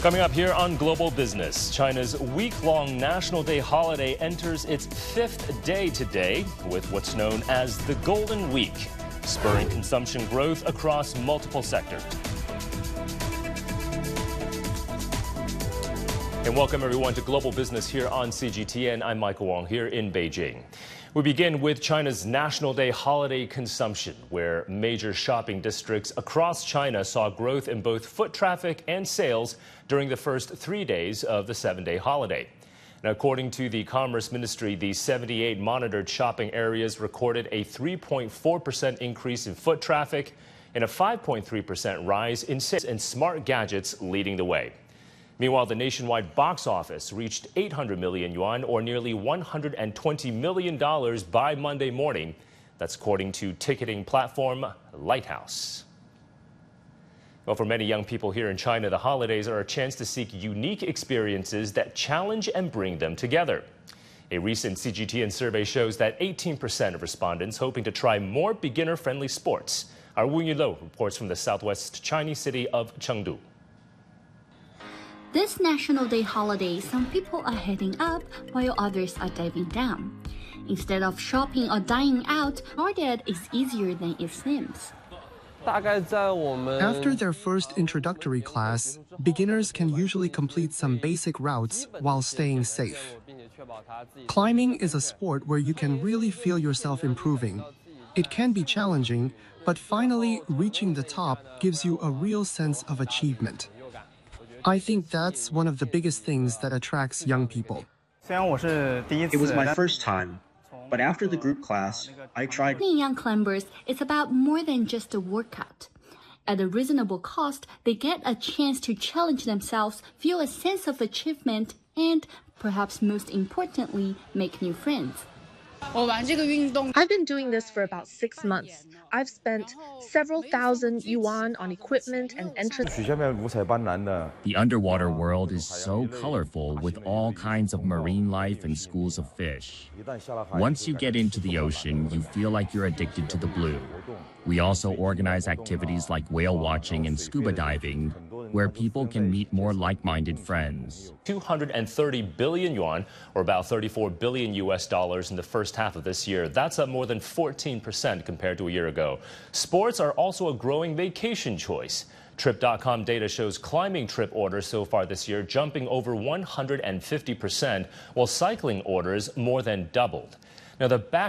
Coming up here on Global Business, China's week-long National Day holiday enters its fifth day today with what's known as the Golden Week, spurring consumption growth across multiple sectors. And welcome everyone to Global Business here on CGTN. I'm Michael Wong here in Beijing. We begin with China's National Day holiday consumption, where major shopping districts across China saw growth in both foot traffic and sales during the first 3 days of the 7-day holiday. Now, according to the Commerce Ministry, the 78 monitored shopping areas recorded a 3.4% increase in foot traffic and a 5.3% rise in sales, and smart gadgets leading the way. Meanwhile, the nationwide box office reached 800 million yuan, or nearly $120 million by Monday morning. That's according to ticketing platform Lighthouse. Well, for many young people here in China, the holidays are a chance to seek unique experiences that challenge and bring them together. A recent CGTN survey shows that 18% of respondents hoping to try more beginner-friendly sports. Our Wu Yulou reports from the southwest Chinese city of Chengdu. This National Day holiday, some people are heading up while others are diving down. Instead of shopping or dining out, Hardhead is easier than it seems. After their first introductory class, beginners can usually complete some basic routes while staying safe. Climbing is a sport where you can really feel yourself improving. It can be challenging, but finally reaching the top gives you a real sense of achievement. I think that's one of the biggest things that attracts young people. It was my first time, but after the group class, I tried. Being young climbers is about more than just a workout. At a reasonable cost, they get a chance to challenge themselves, feel a sense of achievement, and, perhaps most importantly, make new friends. I've been doing this for about 6 months. I've spent several thousand yuan on equipment and entrance. The underwater world is so colorful with all kinds of marine life and schools of fish. Once you get into the ocean, you feel like you're addicted to the blue. We also organize activities like whale watching and scuba diving, where people can meet more like-minded friends. 230 billion yuan, or about $34 billion in the first half of this year. That's up more than 14% compared to a year ago. Sports are also a growing vacation choice. Trip.com data shows climbing trip orders so far this year jumping over 150%, while cycling orders more than doubled. Now, the